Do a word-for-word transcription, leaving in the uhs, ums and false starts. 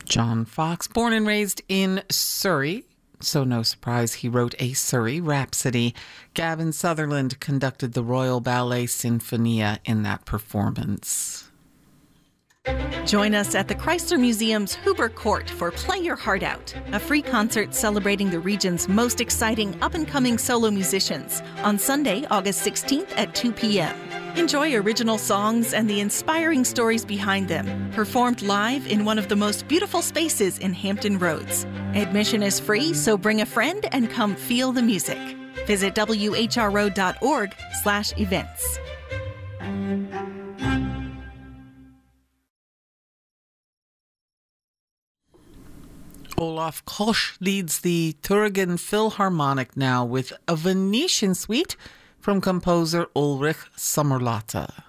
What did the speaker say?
John Fox, born and raised in Surrey, so no surprise he wrote a Surrey Rhapsody. Gavin Sutherland conducted the Royal Ballet Sinfonia in that performance. Join us at the Chrysler Museum's Huber Court for Play Your Heart Out, a free concert celebrating the region's most exciting up-and-coming solo musicians on Sunday, August sixteenth at two p.m. Enjoy original songs and the inspiring stories behind them, performed live in one of the most beautiful spaces in Hampton Roads. Admission is free, so bring a friend and come feel the music. Visit w h r o dot org slash events. Olaf Koch leads the Thüringen Philharmonic now with a Venetian suite from composer Ulrich Sommerlatte.